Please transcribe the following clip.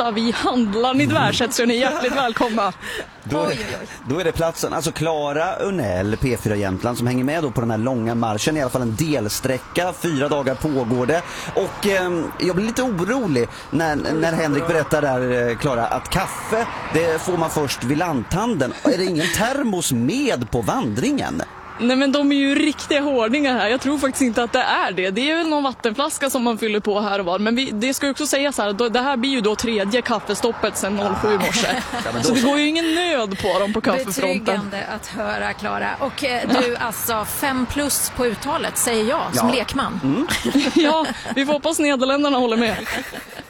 8 vid handlaren i Dvärset, så är ni hjärtligt välkomna. Då är det platsen, alltså Klara Unell, P4 Jämtland, som hänger med då på den här långa marschen, i alla fall en delsträcka, 4 dagar pågår det. Och jag blir lite orolig när Henrik berättar där, Klara, att kaffe, det får man först vid lanthandeln. Är det ingen termos med på vandringen? Nej, men de är ju riktiga hårdingar här. Jag tror faktiskt inte att det är det. Det är väl någon vattenflaska som man fyller på här och var. Men det ska ju också sägas här, det här blir ju då 3:e kaffestoppet sedan 07 i morse. Så det går ju ingen nöd på dem på kaffefronten. Betryggande att höra, Klara. Och du, alltså 5+ på uttalet, säger jag som lekman. Ja, vi får hoppas Nederländerna håller med.